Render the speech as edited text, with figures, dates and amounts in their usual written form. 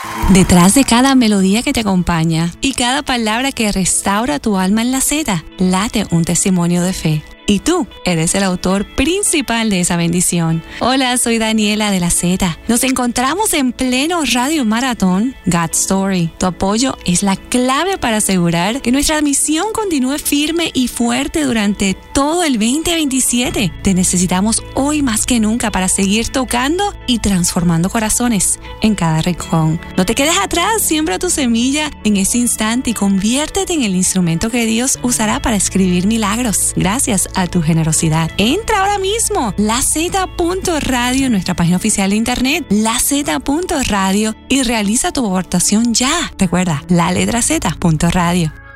Detrás de cada melodía que te acompaña y cada palabra que restaura tu alma en la Z, late un testimonio de fe. Y tú eres el autor principal de esa bendición. Hola, soy Daniela de la Z. Nos encontramos en pleno Radio Maratón God's Story. Tu apoyo es la clave para asegurar que nuestra misión continúe firme y fuerte durante todo el 2027. Te necesitamos hoy más que nunca para seguir tocando y transformando corazones en cada rincón. No te quedes atrás, siembra tu semilla en ese instante y conviértete en el instrumento que Dios usará para escribir milagros. Gracias a tu generosidad. Entra ahora mismo, laz.radio, nuestra página oficial de internet, laz.radio, y realiza tu aportación ya. Recuerda, la letra Z.radio.